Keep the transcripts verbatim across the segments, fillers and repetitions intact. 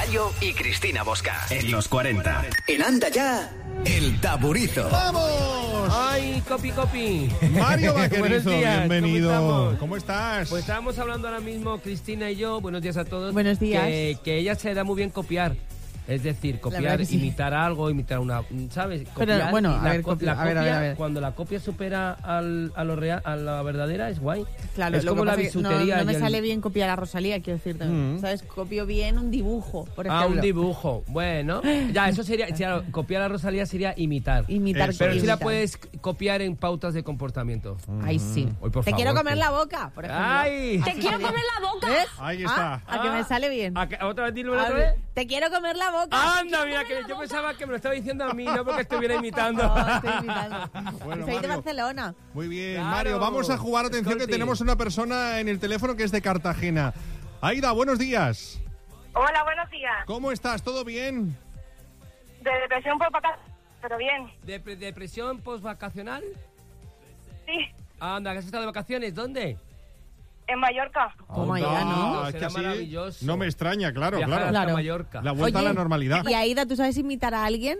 Pelayo y Cristina Bosca. En los cuarenta. En Anda Ya, el Taburizo. ¡Vamos! ¡Ay, copi, copi! Mario Vaquerizo, Buenos días, bienvenido. ¿cómo estamos? ¿Cómo estás? Pues estábamos hablando ahora mismo, Cristina y yo, buenos días a todos. Buenos días. Que, que ella se da muy bien copiar. Es decir, verdad copiar, que sí. imitar algo, imitar una... ¿Sabes? Copiar, Pero, bueno, y a la ver, co- copia, la a ver, a ver, copia, a ver. cuando la copia supera al, a, lo real, a la verdadera, es guay. Claro, es lo como que la pasa es que bisutería. No, no me y el- sale bien copiar a Rosalía, quiero decirte. Mm. ¿Sabes? Copio bien un dibujo, por ejemplo. Ah, un dibujo. Bueno, ya, eso sería... Claro, copiar a Rosalía sería imitar. Imitar. Eso Pero es. si la imitar. puedes copiar en pautas de comportamiento. Ay, sí. Uy, por Te favor, quiero comer que- la boca, por ejemplo. ¡Ay! Te quiero comer la boca. ¿Ves? Ahí está. Ah, a que Ah. me sale bien. ¿A que- ¿Otra vez dilo A otra ver, vez? Te quiero comer la boca. Anda, mira, que yo pensaba que me lo estaba diciendo a mí, no porque estuviera imitando. No, estoy imitando. Bueno, Soy de Mario. Barcelona. Muy bien, Claro. Mario. Vamos a jugar. Atención, que Escolti. tenemos una persona en el teléfono que es de Cartagena. Aida, buenos días. Hola, buenos días. ¿Cómo estás? ¿Todo bien? De depresión por vacaciones, pero bien. Dep- ¿Depresión postvacacional? Sí, Anda, que has estado de vacaciones, ¿dónde? en Mallorca. Toma Anda, ya, ¿no? es que será así maravilloso. no me extraña, claro, Viajar claro. hasta Claro. Mallorca. La vuelta Oye, a la normalidad. Y Aida, ¿tú sabes imitar a alguien?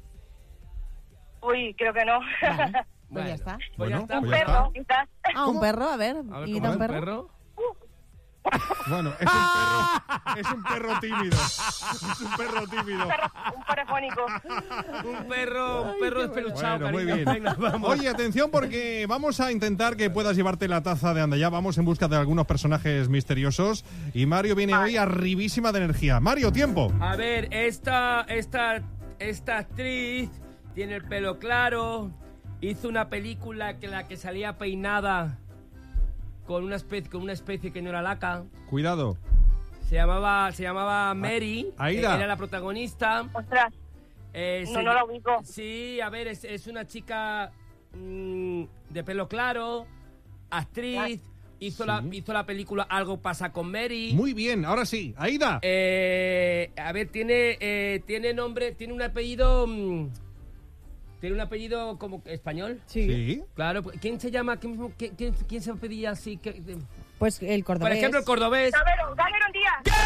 Uy, creo que no. Vale, pues Bueno, ya está. Pues Bueno, ya está. Un pues ya perro, quizás. Ah, un perro, a ver. A ver, ¿Imita ¿cómo un es perro? el perro? Bueno, es un perro, es un perro tímido. Es un perro tímido. Un perro, un perro fónico. Un perro, un perro despeluchado, Bueno, muy cariño. bien. Venga, vamos. Oye, atención porque vamos a intentar que puedas llevarte la taza de Anda Ya. Vamos en busca de algunos personajes misteriosos. Y Mario viene hoy arribísima de energía. Mario, tiempo. A ver, esta, esta, esta actriz tiene el pelo claro, hizo una película que la que salía peinada con una especie, con una especie que no era laca. Cuidado. Se llamaba, se llamaba Mary. Aida. Era la protagonista. Ostras, Eh, no, se- no la ubico. Sí, a ver, es, es una chica mm, de pelo claro, actriz. Hizo, la, hizo la película Algo pasa con Mary. Muy bien, ahora sí. Aida. Eh, a ver, tiene, eh, tiene nombre, tiene un apellido. mm, tiene un apellido como español. Sí. Claro, pues, ¿quién se llama? ¿Quién, quién, quién- quién se pedía así? ¿Qué- de- Pues el Por cordobés. ejemplo, el cordobés. Cameron, Cameron Díaz.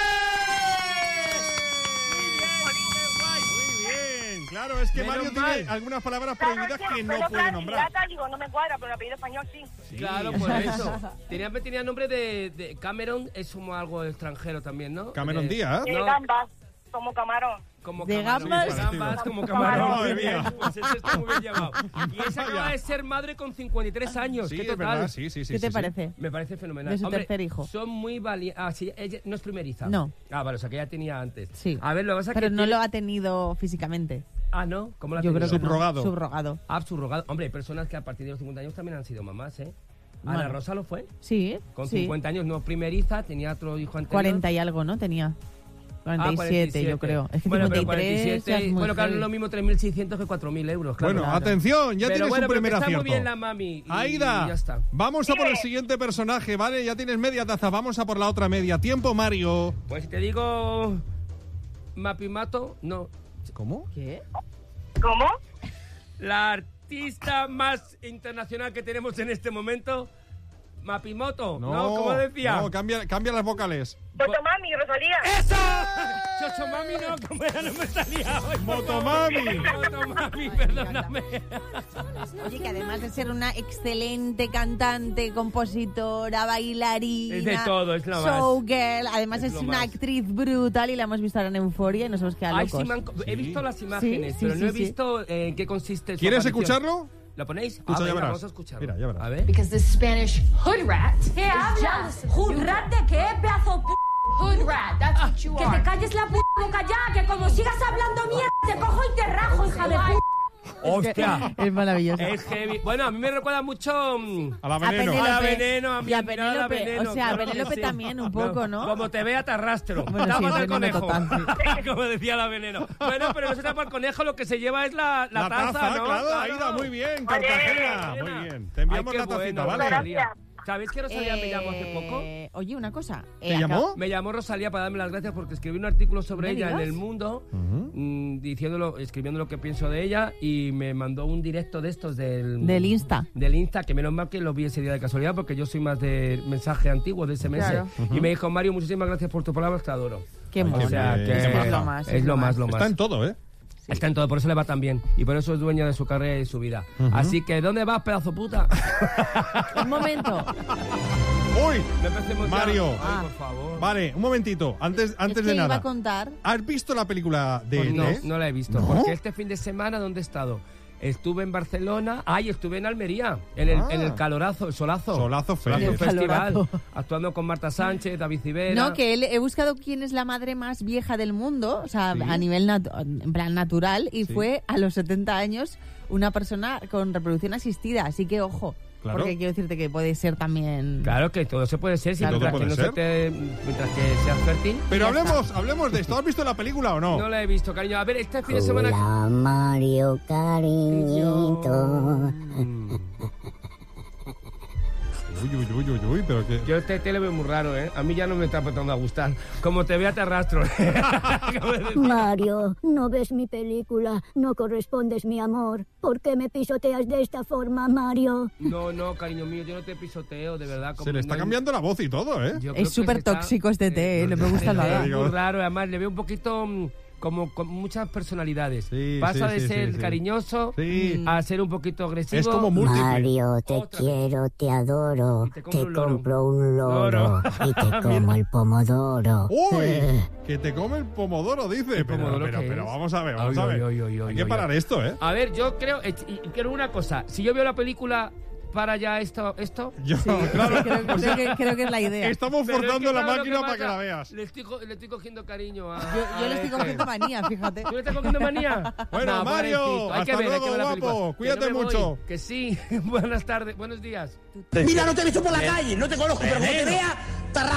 Muy bien. Claro, es que Menos Mario mal. tiene algunas palabras Claro, prohibidas es que no pelo puede claro y nombrar. pirata, digo, no me cuadra, pero el apellido español sí. Sí. Claro, por eso. Tenía, tenía nombre de, de Cameron, es como algo extranjero también, ¿no? Cameron De- Díaz. De No. gambas, como camarón. Como ¿De camarón. gambas? De gambas, Sí, como parecido. camarón. Madre mía. Pues ese está muy bien llamado. Y esa acaba Vaya. de ser madre con cincuenta y tres años. Sí, ¿Qué es total? verdad. Sí, sí, sí. ¿Qué sí, te sí. parece? Me parece fenomenal. De su Hombre, tercer hijo. Son muy valientes. Ah, sí, ella no es primeriza. No. Ah, vale, o sea que ya tenía antes. Sí. A ver, lo que pasa es Pero que no tiene- lo ha tenido físicamente. Ah, ¿no? ¿Cómo la Yo creo que no. Subrogado. Subrogado. Ah, subrogado. Hombre, hay personas que a partir de los cincuenta años también han sido mamás, ¿eh? Bueno. Ana Rosa lo fue. Sí. Con sí. cincuenta años, no primeriza, tenía otro hijo anterior. cuarenta y algo, ¿no? Tenía. Ah, cuarenta y siete, yo creo. Es que bueno, pero cincuenta y tres cuarenta y siete, ya es muy bueno, claro, no heavy. es lo mismo tres mil seiscientos que cuatro mil euros. Claro. Bueno, Claro. atención, ya Pero tienes bueno, un pero primer que está acierto. muy bien la mami. y- Aida, y ya está. vamos a por el Dime. siguiente personaje, ¿vale? Ya tienes media taza, vamos a por la otra media. Tiempo, Mario. Pues si te digo Mapimato, no. ¿Cómo? ¿Qué? ¿Cómo? La artista más internacional que tenemos en este momento, Mapimoto. No, ¿cómo decía? No, cambia, cambia las vocales. Motomami, Rosalía. ¡Eso! Chochomami no, como ya no me salía hoy. por Motomami. favor. Motomami, perdóname. Oye, que además de ser una excelente cantante, compositora, bailarina, Es de todo, es la más. showgirl, además Es es, lo una más. actriz brutal y la hemos visto ahora en Euforia y nos hemos quedado Ay, locos. sí, me han- he visto las imágenes, Sí, sí, pero sí, no he sí. visto eh, en qué consiste su ¿Quieres aparición. escucharlo? ¿Lo ponéis? Escucha, Ah, ya venga, verás. vamos a escucharlo. Mira, ya verás. A ver. Because this Spanish hood rat. ¿Qué hablas? ¿Hood rat de qué, pedazo de p***? Hood rat, that's what you Que are. te calles la puta boca ya, que como sigas hablando mierda, te cojo y te rajo, hija de puta. ¡Hostia! Es maravilloso. Es heavy. Bueno, a mí me recuerda mucho mm, A la A veneno. Penélope. a la veneno, a mi Y a admirada Penélope, veneno. o sea, a claro que Penélope sí. también un poco, ¿no? Como te vea, te arrastro. Bueno, sí, Tapas es al veneno conejo. total, Como decía la veneno. Bueno, pero no se tapa el conejo, lo que se lleva es la, la, La taza, ¿no? claro, Aida, muy bien, Cartagena. Vale. Muy bien. Te enviamos Ay, qué la tacita, bueno, ¿vale? Rosalía. ¿Sabéis que Rosalía me llamó hace poco? Eh, Oye, una cosa. ¿Te eh, llamó? Me llamó Rosalía para darme las gracias porque escribí un artículo sobre ¿Me ella en digas? El Mundo, mm, diciéndolo, escribiendo lo que pienso de ella, y me mandó un directo de estos del... Del Insta. Del Insta, que menos mal que lo vi ese día de casualidad, porque yo soy más de mensaje antiguo, de ese mes. Claro. Y me dijo, Mario, muchísimas gracias por tus palabras, te adoro. Qué Ay, mono. O sea, bien. que Es lo más, es lo más, lo más. Está en todo, ¿eh? Está en todo, por eso le va tan bien. Y por eso es dueña de su carrera y de su vida. Así que, ¿dónde vas, pedazo puta? Un momento. ¡Uy! No empecemos ya. Mario. Ay, Ah. por favor. Vale, un momentito. Antes, antes es que de iba nada. a contar. ¿Has visto la película de Pues E T? no, no la he visto. ¿No? Porque este fin de semana, ¿dónde he estado? Estuve en Barcelona. Ay, estuve en Almería. En el, Ah. en el calorazo, el solazo. Solazo Solazo Fest. Festival. Calorazo. Actuando con Marta Sánchez, David Civera. No, que él, he buscado quién es la madre más vieja del mundo, o sea, Sí. a nivel natu- en plan natural, y Sí. fue a los setenta años una persona con reproducción asistida, así que ojo, Claro. porque quiero decirte que puede ser también... Claro que todo se puede ser, si Claro, mientras, todo que no puede se te, mientras que seas fértil. Pero Ya está. hablemos, hablemos de esto. ¿Has visto la película o no? No la he visto, cariño. A ver, este fin de semana... Hola, Mario, cariñito. Mm. Uy, uy, uy, uy, uy, pero que... Yo este te le veo muy raro, ¿eh? A mí ya no me está empezando a gustar. Como te vea, te arrastro. Mario, no ves mi película, no correspondes mi amor. ¿Por qué me pisoteas de esta forma, Mario? No, no, cariño mío, yo no te pisoteo, de verdad. como Se le está no hay- cambiando la voz y todo, ¿eh? Yo creo Es que súper se está- tóxico este té, ¿eh? No me gusta le nada. veo muy raro, además le veo un poquito mm, como con muchas personalidades. Sí, Pasa sí, de sí, ser sí, sí. cariñoso Sí. a ser un poquito agresivo. Es como múltiple. Mario, te Otra vez. quiero, te adoro. Y te compro Te un loro. compro un loro Loro. y te como el pomodoro. ¡Uy! Eh. Que te come el pomodoro, dice. Pero, pomodoro pero, qué pero es? vamos a ver, vamos Ay, a ver. ay, ay, ay, Hay que ay, parar ay. esto, ¿eh? A ver, yo creo, eh, y, y quiero una cosa, si yo veo la película para ya esto, esto Yo, Sí, claro. sí, creo, creo que, creo que es la idea. Estamos Pero es forzando que, la ¿sabes lo máquina que para que pasa? la veas. Le estoy, co- le estoy cogiendo cariño a... Yo, a yo le estoy este. cogiendo manía, fíjate. ¿Tú le estás cogiendo manía? Bueno, No, Mario, pobrecito, hay que hasta ver, hay que luego, ver la guapo. película. Cuídate Que no me mucho. voy, que sí. Buenas tardes, buenos días. Mira, no te he visto por la calle, no te conozco, pero como te vea,